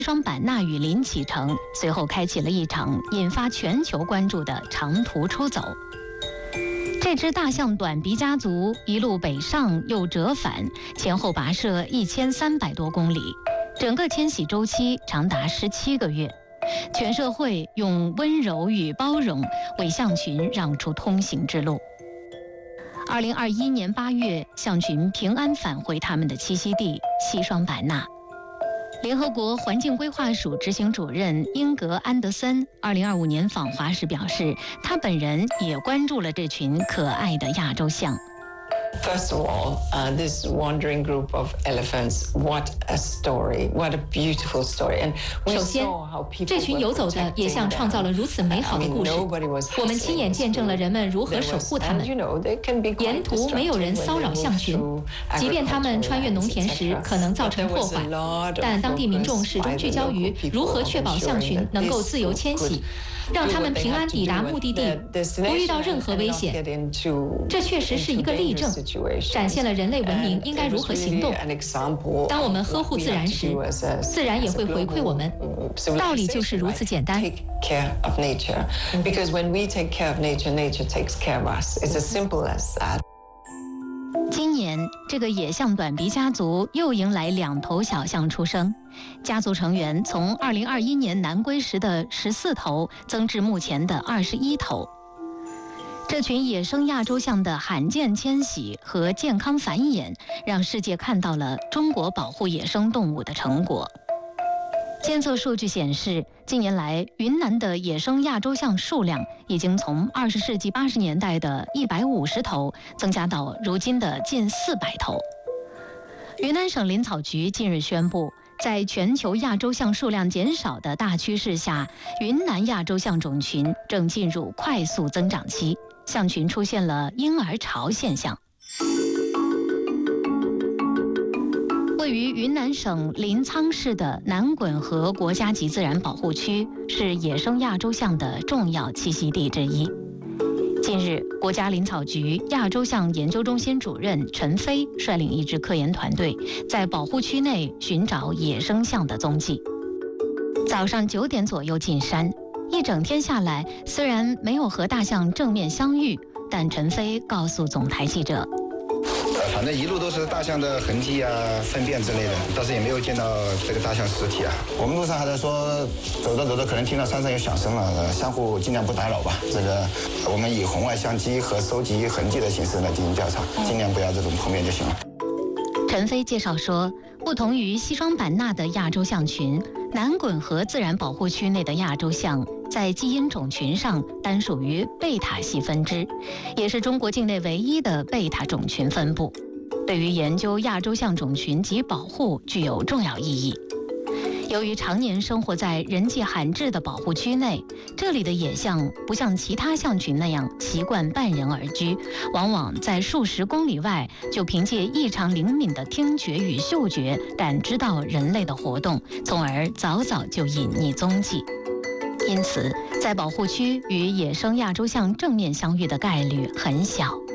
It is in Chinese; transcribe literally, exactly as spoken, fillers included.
双版纳雨林启程，随后开启了一场引发全球关注的长途出走。这支大象短鼻家族一路北上又折返，前后跋涉一千三百多公里，整个迁徙周期长达十七个月。全社会用温柔与包容为象群让出通行之路。二零二一年八月，象群平安返回他们的栖息地西双版纳。联合国环境规划署执行主任英格安德森二零二五年访华时表示，他本人也关注了这群可爱的亚洲象。 First of all, uh, this wandering group of elephants, what a story, what a beautiful story. And we 首先 saw how people 这群游走的野象创造了如此美好的故事，我们亲眼见证了人们如何守护它们。沿途没有人骚扰象群，即便他们穿越农田时可能造成破坏，但当地民众始终聚焦于如何确保象群能够自由迁徙，让他们平安抵达目的地，不遇到任何危险。这确实是一个例证，展现了人类文明应该如何行动。当我们呵护自然时，自然也会回馈我们。道理就是如此简单。 今年，这个野象短鼻家族又迎来两头小象出生，家族成员从二零二一年南归时的十四头增至目前的二十一头。这群野生亚洲象的罕见迁徙和健康繁衍，让世界看到了中国保护野生动物的成果。监测数据显示，近年来云南的野生亚洲象数量已经从二十世纪八十年代的一百五十头增加到如今的近四百头。云南省林草局近日宣布，在全球亚洲象数量减少的大趋势下，云南亚洲象种群正进入快速增长期，象群出现了婴儿潮现象。位于云南省临沧市的南滚河国家级自然保护区是野生亚洲象的重要栖息地之一。近日，国家林草局亚洲象研究中心主任陈飞率领一支科研团队，在保护区内寻找野生象的踪迹。早上九点左右进山，一整天下来，虽然没有和大象正面相遇，但陈飞告诉总台记者， 反正一路都是大象的痕迹啊、粪便之类的，倒是也没有见到这个大象尸体啊。我们路上还在说，走着走着可能听到山上有响声了，呃、相互尽量不打扰吧。这个我们以红外相机和收集痕迹的形式来进行调查，尽量不要这种碰面就行了。 陈飞介绍说，不同于西双版纳的亚洲象群，南滚河自然保护区内的亚洲象在基因种群上单属于贝塔系分支，也是中国境内唯一的贝塔种群分布，对于研究亚洲象种群及保护具有重要意义。由于常年生活在人迹罕至的保护区内，这里的野象不像其他象群那样习惯半人而居，往往在数十公里外就凭借异常灵敏的听觉与嗅觉感知到人类的活动，从而早早就隐匿踪迹。因此，在保护区与野生亚洲象正面相遇的概率很小。